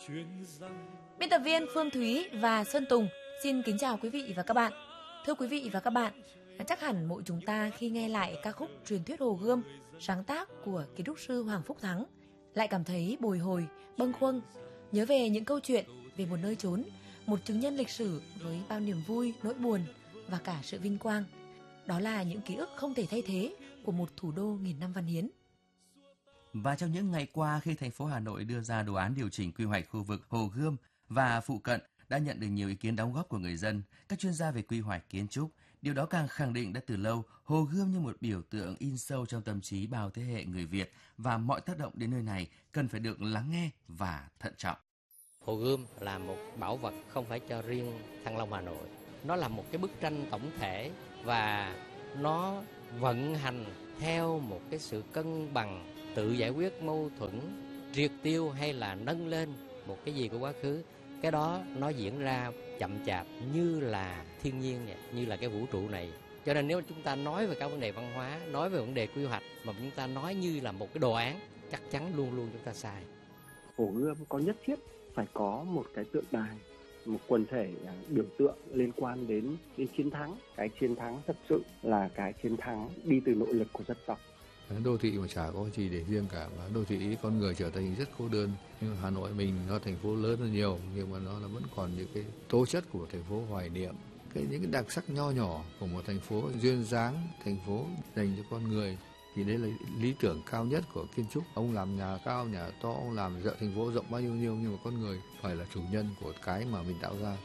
Biên tập viên Phương Thúy và Sơn Tùng xin kính chào quý vị và các bạn. Thưa quý vị và các bạn, chắc hẳn mỗi chúng ta khi nghe lại ca khúc Truyền thuyết Hồ Gươm, sáng tác của kiến trúc sư Hoàng Phúc Thắng, lại cảm thấy bồi hồi, bâng khuâng, nhớ về những câu chuyện về một nơi chốn, một chứng nhân lịch sử với bao niềm vui, nỗi buồn và cả sự vinh quang. Đó là những ký ức không thể thay thế của một thủ đô nghìn năm văn hiến. Và trong những ngày qua, khi thành phố Hà Nội đưa ra đồ án điều chỉnh quy hoạch khu vực Hồ Gươm và phụ cận đã nhận được nhiều ý kiến đóng góp của người dân, các chuyên gia về quy hoạch kiến trúc. Điều đó càng khẳng định đã từ lâu, Hồ Gươm như một biểu tượng in sâu trong tâm trí bao thế hệ người Việt và mọi tác động đến nơi này cần phải được lắng nghe và thận trọng. Hồ Gươm là một bảo vật không phải cho riêng Thăng Long Hà Nội. Nó là một cái bức tranh tổng thể và nó vận hành theo một cái sự cân bằng, tự giải quyết mâu thuẫn, triệt tiêu hay là nâng lên một cái gì của quá khứ. Cái đó nó diễn ra chậm chạp như là thiên nhiên này, như là cái vũ trụ này. Cho nên nếu chúng ta nói về các vấn đề văn hóa, nói về vấn đề quy hoạch mà chúng ta nói như là một cái đồ án, chắc chắn luôn luôn chúng ta sai. Hồ Gươm có nhất thiết phải có một cái tượng đài, một quần thể biểu tượng liên quan đến chiến thắng. Cái chiến thắng thật sự là cái chiến thắng đi từ nội lực của dân tộc. Đô thị mà chả có gì để riêng cả, mà đô thị con người trở thành rất cô đơn. Nhưng Hà Nội mình nó thành phố lớn hơn nhiều, nhưng mà nó là vẫn còn những cái tố chất của thành phố hoài niệm, những cái đặc sắc nho nhỏ của một thành phố duyên dáng, thành phố dành cho con người. Thì đấy là lý tưởng cao nhất của kiến trúc. Ông làm nhà cao, nhà to, ông làm thành phố rộng bao nhiêu, nhưng mà con người phải là chủ nhân của cái mà mình tạo ra.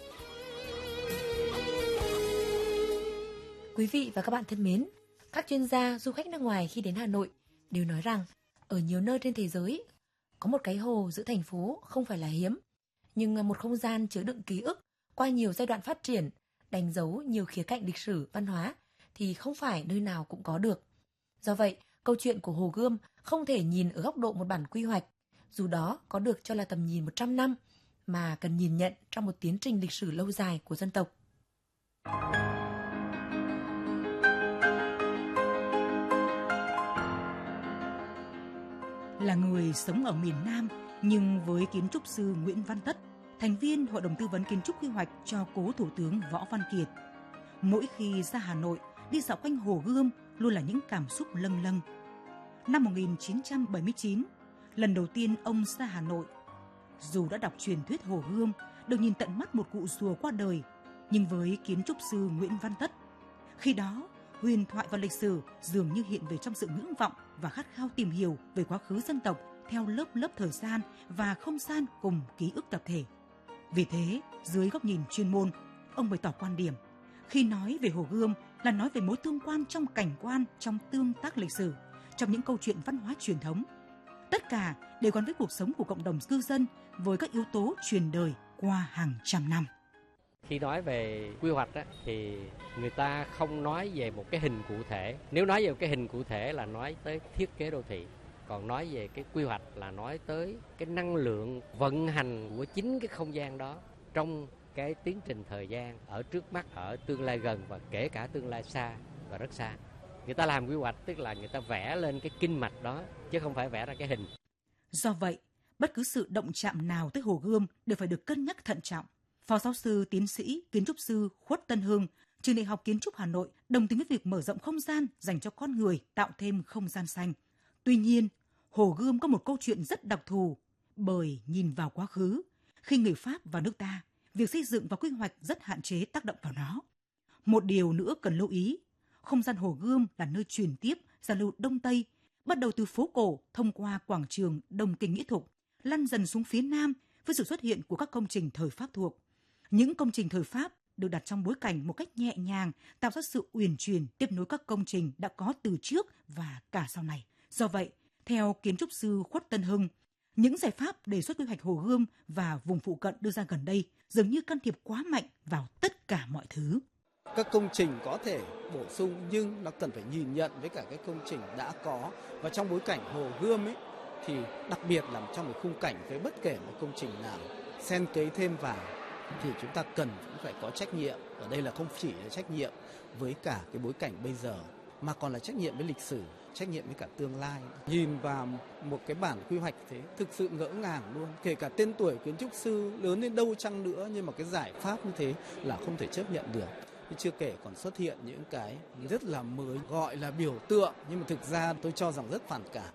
Quý vị và các bạn thân mến, các chuyên gia, du khách nước ngoài khi đến Hà Nội đều nói rằng ở nhiều nơi trên thế giới có một cái hồ giữa thành phố không phải là hiếm, nhưng một không gian chứa đựng ký ức qua nhiều giai đoạn phát triển, đánh dấu nhiều khía cạnh lịch sử, văn hóa thì không phải nơi nào cũng có được. Do vậy, câu chuyện của Hồ Gươm không thể nhìn ở góc độ một bản quy hoạch, dù đó có được cho là tầm nhìn 100 năm, mà cần nhìn nhận trong một tiến trình lịch sử lâu dài của dân tộc. Là người sống ở miền Nam, nhưng với kiến trúc sư Nguyễn Văn Tất, thành viên Hội đồng tư vấn kiến trúc quy hoạch cho cố Thủ tướng Võ Văn Kiệt, mỗi khi ra Hà Nội, đi dạo quanh Hồ Gươm luôn là những cảm xúc lâng lâng. Năm 1979, lần đầu tiên ông ra Hà Nội, dù đã đọc truyền thuyết Hồ Gươm, được nhìn tận mắt một cụ rùa qua đời, nhưng với kiến trúc sư Nguyễn Văn Tất, khi đó huyền thoại và lịch sử dường như hiện về trong sự ngưỡng vọng và khát khao tìm hiểu về quá khứ dân tộc theo lớp lớp thời gian và không gian cùng ký ức tập thể. Vì thế, dưới góc nhìn chuyên môn, ông bày tỏ quan điểm khi nói về Hồ Gươm là nói về mối tương quan trong cảnh quan, trong tương tác lịch sử, trong những câu chuyện văn hóa truyền thống. Tất cả đều gắn với cuộc sống của cộng đồng cư dân với các yếu tố truyền đời qua hàng trăm năm. Khi nói về quy hoạch á, thì người ta không nói về một cái hình cụ thể. Nếu nói về một cái hình cụ thể là nói tới thiết kế đô thị. Còn nói về cái quy hoạch là nói tới cái năng lượng vận hành của chính cái không gian đó trong cái tiến trình thời gian ở trước mắt, ở tương lai gần và kể cả tương lai xa và rất xa. Người ta làm quy hoạch tức là người ta vẽ lên cái kinh mạch đó chứ không phải vẽ ra cái hình. Do vậy, bất cứ sự động chạm nào tới Hồ Gươm đều phải được cân nhắc thận trọng. Phó giáo sư, tiến sĩ, kiến trúc sư Khuất Tân Hưng, Trường Đại học Kiến trúc Hà Nội đồng tình với việc mở rộng không gian dành cho con người, tạo thêm không gian xanh. Tuy nhiên, Hồ Gươm có một câu chuyện rất đặc thù, bởi nhìn vào quá khứ, khi người Pháp vào nước ta, việc xây dựng và quy hoạch rất hạn chế tác động vào nó. Một điều nữa cần lưu ý, không gian Hồ Gươm là nơi truyền tiếp giao lưu Đông Tây, bắt đầu từ phố cổ thông qua quảng trường Đồng Kinh Nghĩa Thục, lăn dần xuống phía Nam với sự xuất hiện của các công trình thời Pháp thuộc. Những công trình thời Pháp được đặt trong bối cảnh một cách nhẹ nhàng, tạo ra sự uyển chuyển tiếp nối các công trình đã có từ trước và cả sau này. Do vậy, theo kiến trúc sư Khuất Tân Hưng, những giải pháp đề xuất quy hoạch Hồ Gươm và vùng phụ cận đưa ra gần đây dường như can thiệp quá mạnh vào tất cả mọi thứ. Các công trình có thể bổ sung nhưng nó cần phải nhìn nhận với cả cái công trình đã có. Và trong bối cảnh Hồ Gươm ấy, thì đặc biệt là trong một khung cảnh với bất kể một công trình nào xen kẽ thêm vào thì chúng ta cần cũng phải có trách nhiệm. Ở đây là không chỉ là trách nhiệm với cả cái bối cảnh bây giờ mà còn là trách nhiệm với lịch sử, trách nhiệm với cả tương lai. Nhìn vào một cái bản quy hoạch thế thực sự ngỡ ngàng luôn. Kể cả tên tuổi kiến trúc sư lớn đến đâu chăng nữa, nhưng mà cái giải pháp như thế là không thể chấp nhận được. Chưa kể còn xuất hiện những cái rất là mới, gọi là biểu tượng, nhưng mà thực ra tôi cho rằng rất phản cảm.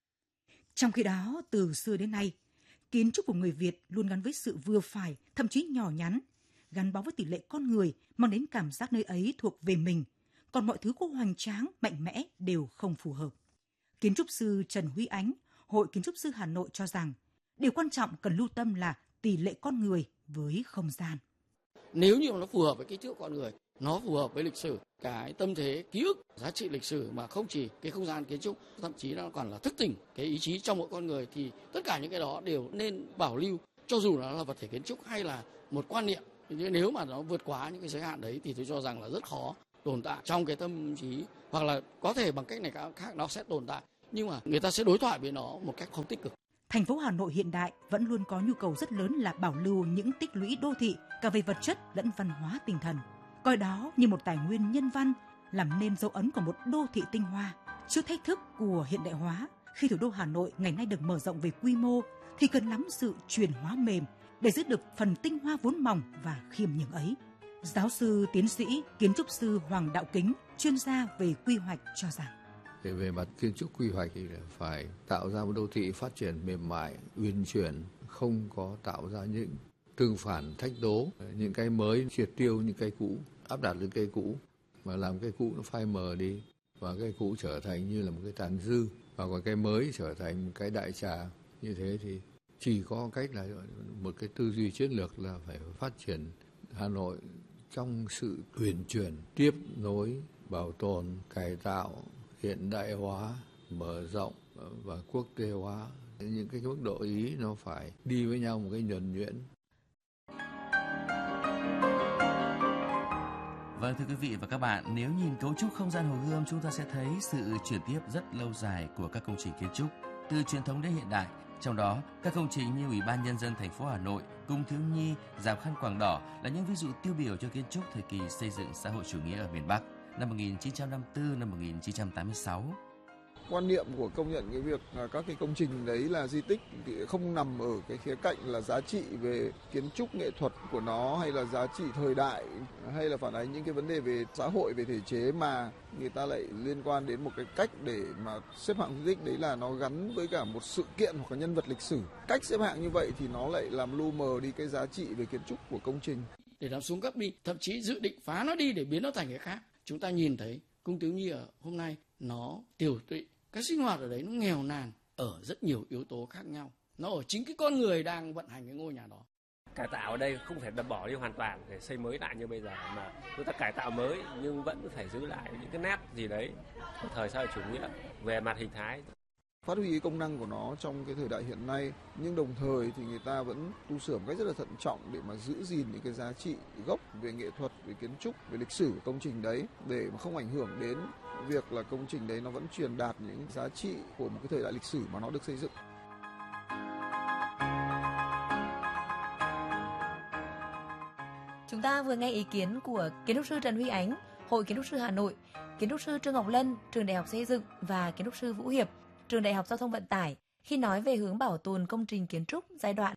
Trong khi đó, từ xưa đến nay, kiến trúc của người Việt luôn gắn với sự vừa phải, thậm chí nhỏ nhắn, gắn bó với tỷ lệ con người, mang đến cảm giác nơi ấy thuộc về mình, còn mọi thứ có hoành tráng, mạnh mẽ đều không phù hợp. Kiến trúc sư Trần Huy Ánh, Hội Kiến trúc sư Hà Nội cho rằng, điều quan trọng cần lưu tâm là tỷ lệ con người với không gian. Nếu như nó phù hợp với kích thước con người, nó phù hợp với lịch sử, cái tâm thế, ký ức, giá trị lịch sử mà không chỉ cái không gian kiến trúc, thậm chí nó còn là thức tỉnh cái ý chí trong mỗi con người, thì tất cả những cái đó đều nên bảo lưu, cho dù nó là vật thể kiến trúc hay là một quan niệm. Nếu mà nó vượt quá những cái giới hạn đấy thì tôi cho rằng là rất khó tồn tại trong cái tâm trí, hoặc là có thể bằng cách này khác nó sẽ tồn tại, nhưng mà người ta sẽ đối thoại với nó một cách không tích cực. Thành phố Hà Nội hiện đại vẫn luôn có nhu cầu rất lớn là bảo lưu những tích lũy đô thị cả về vật chất lẫn văn hóa tinh thần, coi đó như một tài nguyên nhân văn, làm nên dấu ấn của một đô thị tinh hoa. Trước thách thức của hiện đại hóa, khi thủ đô Hà Nội ngày nay được mở rộng về quy mô, thì cần lắm sự chuyển hóa mềm để giữ được phần tinh hoa vốn mỏng và khiêm nhường ấy. Giáo sư tiến sĩ kiến trúc sư Hoàng Đạo Kính, chuyên gia về quy hoạch cho rằng, về mặt kiến trúc quy hoạch thì phải tạo ra một đô thị phát triển mềm mại, uyển chuyển, không có tạo ra những tương phản thách đố, những cái mới triệt tiêu những cái cũ, áp đặt lên cái cũ, mà làm cái cũ nó phai mờ đi, và cái cũ trở thành như là một cái tàn dư, và còn cái mới trở thành một cái đại trà. Như thế thì chỉ có cách là một cái tư duy chiến lược là phải phát triển Hà Nội trong sự uyển chuyển, tiếp nối, bảo tồn, cải tạo, hiện đại hóa, mở rộng và quốc tế hóa. Những cái mức độ ý nó phải đi với nhau một cái nhuần nhuyễn. Vâng, thưa quý vị và các bạn, nếu nhìn cấu trúc không gian Hồ Gươm, chúng ta sẽ thấy sự chuyển tiếp rất lâu dài của các công trình kiến trúc từ truyền thống đến hiện đại. Trong đó, các công trình như Ủy ban Nhân dân thành phố Hà Nội, Cung Thiếu Nhi, Rạp Khăn Quàng Đỏ là những ví dụ tiêu biểu cho kiến trúc thời kỳ xây dựng xã hội chủ nghĩa ở miền Bắc năm 1954, năm 1986. Quan niệm của công nhận cái việc các cái công trình đấy là di tích thì không nằm ở cái khía cạnh là giá trị về kiến trúc nghệ thuật của nó, hay là giá trị thời đại, hay là phản ánh những cái vấn đề về xã hội, về thể chế, mà người ta lại liên quan đến một cái cách để mà xếp hạng di tích, đấy là nó gắn với cả một sự kiện hoặc là nhân vật lịch sử. Cách xếp hạng như vậy thì nó lại làm lu mờ đi cái giá trị về kiến trúc của công trình. Để làm xuống cấp đi, thậm chí dự định phá nó đi để biến nó thành cái khác. Chúng ta nhìn thấy Cung Thiếu Nhi ở hôm nay nó tiều tụy. Cái sinh hoạt ở đấy nó nghèo nàn ở rất nhiều yếu tố khác nhau. Nó ở chính cái con người đang vận hành cái ngôi nhà đó. Cải tạo ở đây không thể đập bỏ đi hoàn toàn để xây mới lại như bây giờ, mà chúng ta cải tạo mới nhưng vẫn phải giữ lại những cái nét gì đấy của thời xã hội chủ nghĩa về mặt hình thái. Phát huy công năng của nó trong cái thời đại hiện nay, nhưng đồng thời thì người ta vẫn tu sửa một cách rất là thận trọng để mà giữ gìn những cái giá trị gốc về nghệ thuật, về kiến trúc, về lịch sử của công trình đấy, để mà không ảnh hưởng đến việc là công trình đấy nó vẫn truyền đạt những giá trị của một cái thời đại lịch sử mà nó được xây dựng. Chúng ta vừa nghe ý kiến của kiến trúc sư Trần Huy Ánh, Hội Kiến trúc sư Hà Nội, kiến trúc sư Trương Ngọc Lân, Trường Đại học Xây dựng và kiến trúc sư Vũ Hiệp, Trường Đại học Giao thông Vận tải khi nói về hướng bảo tồn công trình kiến trúc giai đoạn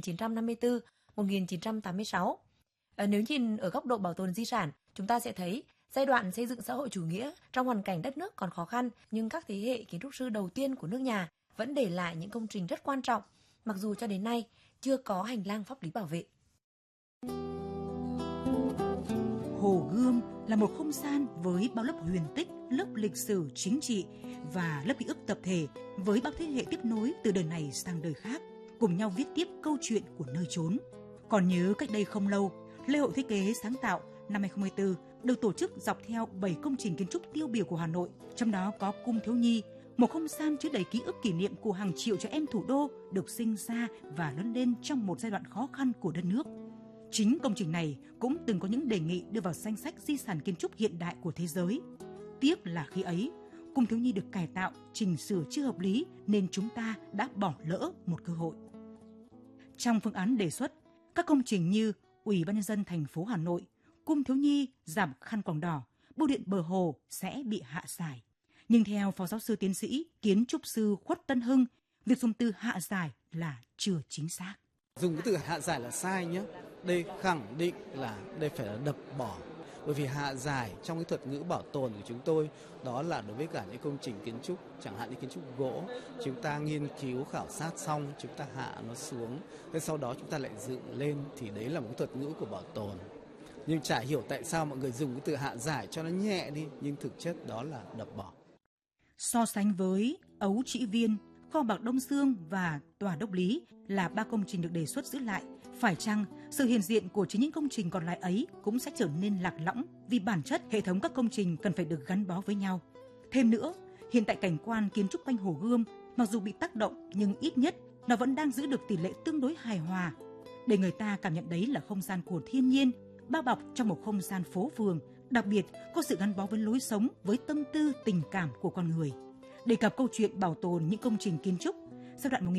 1954-1986. Nếu nhìn ở góc độ bảo tồn di sản, chúng ta sẽ thấy giai đoạn xây dựng xã hội chủ nghĩa trong hoàn cảnh đất nước còn khó khăn, nhưng các thế hệ kiến trúc sư đầu tiên của nước nhà vẫn để lại những công trình rất quan trọng, mặc dù cho đến nay chưa có hành lang pháp lý bảo vệ. Hồ Gươm là một không gian với bao lớp huyền tích, lớp lịch sử chính trị và lớp ký ức tập thể với bao thế hệ tiếp nối từ đời này sang đời khác, cùng nhau viết tiếp câu chuyện của nơi chốn. Còn nhớ cách đây không lâu, lễ hội thiết kế sáng tạo năm 2024 được tổ chức dọc theo 7 công trình kiến trúc tiêu biểu của Hà Nội, trong đó có Cung Thiếu Nhi, một không gian chứa đầy ký ức kỷ niệm của hàng triệu trẻ em thủ đô được sinh ra và lớn lên trong một giai đoạn khó khăn của đất nước. Chính công trình này cũng từng có những đề nghị đưa vào danh sách di sản kiến trúc hiện đại của thế giới. Tiếc là khi ấy, Cung Thiếu Nhi được cải tạo, chỉnh sửa chưa hợp lý nên chúng ta đã bỏ lỡ một cơ hội. Trong phương án đề xuất, các công trình như Ủy ban Nhân dân thành phố Hà Nội, Cung Thiếu Nhi, Rạp Khăn Quàng Đỏ bưu điện bờ hồ sẽ bị hạ giải. Nhưng theo Phó Giáo sư Tiến sĩ Kiến trúc sư Khuất Tân Hưng, việc dùng từ hạ giải là chưa chính xác. Dùng cái từ hạ giải là sai nhé. Đây khẳng định là đây phải là đập bỏ. Bởi vì hạ giải trong cái thuật ngữ bảo tồn của chúng tôi đó là đối với cả những công trình kiến trúc, chẳng hạn như kiến trúc gỗ, chúng ta nghiên cứu khảo sát xong, chúng ta hạ nó xuống, thế sau đó chúng ta lại dựng lên, thì đấy là một thuật ngữ của bảo tồn. Nhưng chả hiểu tại sao mọi người dùng cái từ hạ giải cho nó nhẹ đi, nhưng thực chất đó là đập bỏ. So sánh với Ấu Trĩ Viên, Kho bạc Đông Dương và Tòa Đốc Lý là 3 công trình được đề xuất giữ lại, phải chăng sự hiện diện của chính những công trình còn lại ấy cũng sẽ trở nên lạc lõng vì bản chất hệ thống các công trình cần phải được gắn bó với nhau. Thêm nữa, hiện tại cảnh quan kiến trúc quanh Hồ Gươm mặc dù bị tác động nhưng ít nhất nó vẫn đang giữ được tỷ lệ tương đối hài hòa, để người ta cảm nhận đấy là không gian của thiên nhiên, bao bọc trong một không gian phố phường, đặc biệt có sự gắn bó với lối sống, với tâm tư tình cảm của con người. Đề cập câu chuyện bảo tồn những công trình kiến trúc giai đoạn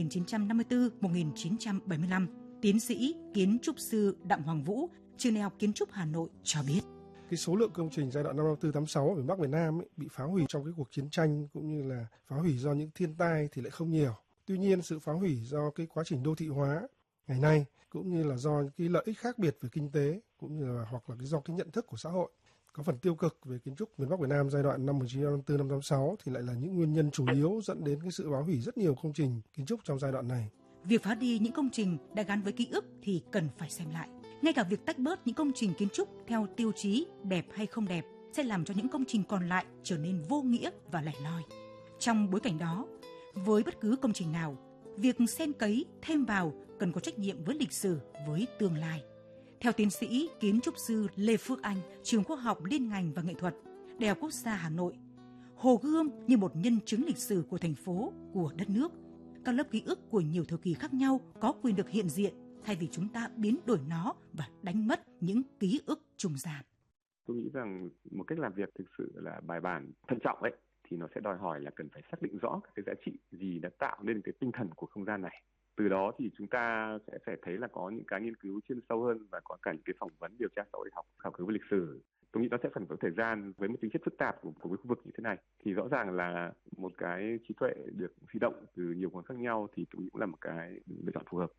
1954-1975, tiến sĩ kiến trúc sư Đặng Hoàng Vũ, Trường Đại học Kiến trúc Hà Nội cho biết. Cái số lượng công trình giai đoạn năm 54-86 ở miền Bắc Việt Nam ấy, bị phá hủy trong cái cuộc chiến tranh cũng như là phá hủy do những thiên tai thì lại không nhiều. Tuy nhiên sự phá hủy do cái quá trình đô thị hóa ngày nay cũng như là do cái lợi ích khác biệt về kinh tế cũng như là hoặc là do cái nhận thức của xã hội có phần tiêu cực về kiến trúc miền Bắc Việt Nam giai đoạn năm 1954-1986 thì lại là những nguyên nhân chủ yếu dẫn đến cái sự phá hủy rất nhiều công trình kiến trúc trong giai đoạn này. Việc phá đi những công trình đã gắn với ký ức thì cần phải xem lại. Ngay cả việc tách bớt những công trình kiến trúc theo tiêu chí đẹp hay không đẹp sẽ làm cho những công trình còn lại trở nên vô nghĩa và lẻ loi. Trong bối cảnh đó, với bất cứ công trình nào, việc xen cấy thêm vào cần có trách nhiệm với lịch sử, với tương lai. Theo tiến sĩ kiến trúc sư Lê Phước Anh, Trường Khoa học Liên ngành và Nghệ thuật, Đại học Quốc gia Hà Nội, Hồ Gươm như một nhân chứng lịch sử của thành phố, của đất nước. Các lớp ký ức của nhiều thời kỳ khác nhau có quyền được hiện diện thay vì chúng ta biến đổi nó và đánh mất những ký ức trùng giảm. Tôi nghĩ rằng một cách làm việc thực sự là bài bản, thận trọng ấy, thì nó sẽ đòi hỏi là cần phải xác định rõ các cái giá trị gì đã tạo nên cái tinh thần của không gian này. Từ đó thì chúng ta sẽ phải thấy là có những cái nghiên cứu chuyên sâu hơn và có cả những cái phỏng vấn điều tra xã hội học, khảo cứu về lịch sử. Tôi nghĩ nó sẽ cần có thời gian với một tính chất phức tạp của cái khu vực như thế này. Thì rõ ràng là một cái trí tuệ được huy động từ nhiều nguồn khác nhau thì tôi nghĩ cũng là một cái lựa chọn phù hợp.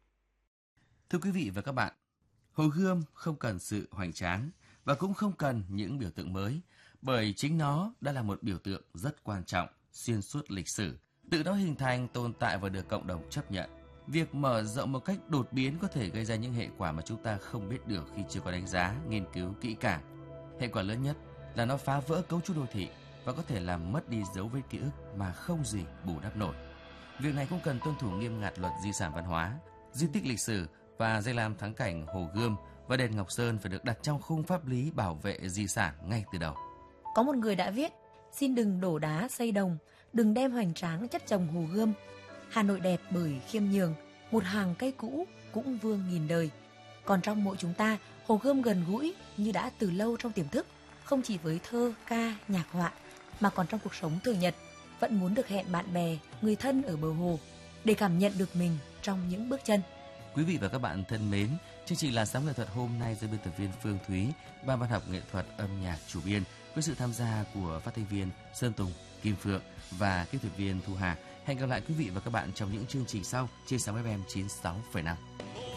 Thưa quý vị và các bạn, Hồ Gươm không cần sự hoành tráng và cũng không cần những biểu tượng mới, bởi chính nó đã là một biểu tượng rất quan trọng xuyên suốt lịch sử, tự nó hình thành, tồn tại và được cộng đồng chấp nhận. Việc mở rộng một cách đột biến có thể gây ra những hệ quả mà chúng ta không biết được khi chưa có đánh giá, nghiên cứu kỹ càng. Hệ quả lớn nhất là nó phá vỡ cấu trúc đô thị và có thể làm mất đi dấu vết ký ức mà không gì bù đắp nổi. Việc này cũng cần tuân thủ nghiêm ngặt luật di sản văn hóa, di tích lịch sử và danh lam thắng cảnh Hồ Gươm và đền Ngọc Sơn phải được đặt trong khung pháp lý bảo vệ di sản ngay từ đầu. Có một người đã viết: xin đừng đổ đá xây đồng, đừng đem hoành tráng chất chồng Hồ Gươm. Hà Nội đẹp bởi khiêm nhường, một hàng cây cũ cũng vương nghìn đời. Còn trong mỗi chúng ta, Hồ Gươm gần gũi như đã từ lâu trong tiềm thức, không chỉ với thơ, ca, nhạc họa, mà còn trong cuộc sống thường nhật, vẫn muốn được hẹn bạn bè, người thân ở bờ hồ để cảm nhận được mình trong những bước chân. Quý vị và các bạn thân mến, chương trình Làn sóng nghệ thuật hôm nay do biên tập viên Phương Thúy, ban văn học nghệ thuật âm nhạc chủ biên với sự tham gia của phát thanh viên Sơn Tùng, Kim Phượng và kỹ thuật viên Thu Hà. Hẹn gặp lại quý vị và các bạn trong những chương trình sau trên sóng FM 96,5.